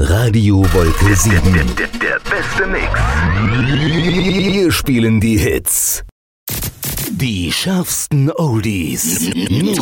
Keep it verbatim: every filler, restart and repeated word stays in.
Radio Wolke sieben. Der, der, der beste Mix. Wir spielen die Hits. Die schärfsten Oldies.